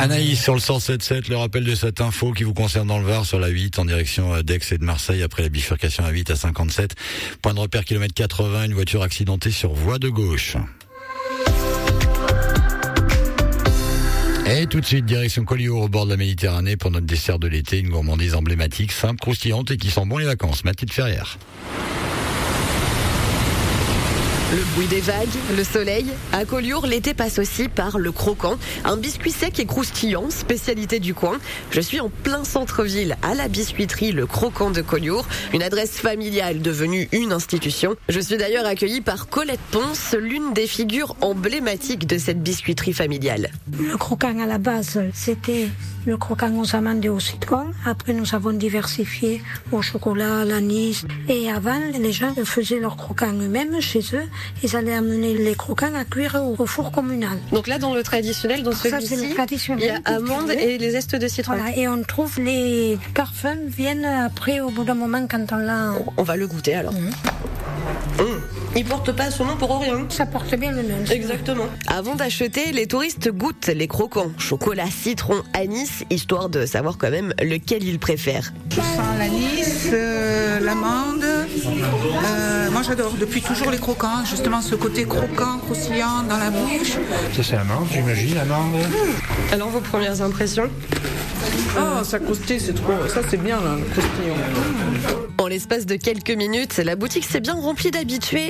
Anaïs sur le 107.7, le rappel de cette info qui vous concerne dans le Var sur la 8 en direction d'Aix et de Marseille après la bifurcation à 8 à 57. Point de repère kilomètre 80, une voiture accidentée sur voie de gauche. Et tout de suite, direction Collioure au bord de la Méditerranée pour notre dessert de l'été, une gourmandise emblématique, simple, croustillante et qui sent bon les vacances. Mathilde Ferrière. Le bruit des vagues, le soleil. À Collioure, l'été passe aussi par le croquant, un biscuit sec et croustillant, spécialité du coin. Je suis en plein centre-ville, à la biscuiterie Le Croquant de Collioure, une adresse familiale devenue une institution. Je suis d'ailleurs accueillie par Colette Ponce, l'une des figures emblématiques de cette biscuiterie familiale. Le croquant à la base, c'était le croquant aux amandes et au citron. Après, nous avons diversifié au chocolat, à l'anis. Et avant, les gens faisaient leurs croquants eux-mêmes chez eux. Ils allaient amener les croquants à cuire au four communal. Donc là, dans le traditionnel, dans celui-ci, il y a amandes et les zestes de citron. Voilà, et on trouve les parfums viennent après, au bout d'un moment, quand on l'a... On va le goûter alors. Il porte pas son nom pour rien. Ça porte bien le nom. Exactement. Avant d'acheter, les touristes goûtent les croquants. Chocolat, citron, anis, histoire de savoir quand même lequel ils préfèrent. Je sens l'anis, l'amande. Moi j'adore depuis toujours les croquants. Justement ce côté croquant, croustillant dans la bouche. Ça c'est l'amande, j'imagine, l'amande. Alors vos premières impressions? Ah, ça croustille, c'est trop. Ça, c'est bien, là, le croustillant. En l'espace de quelques minutes, la boutique s'est bien remplie d'habitués.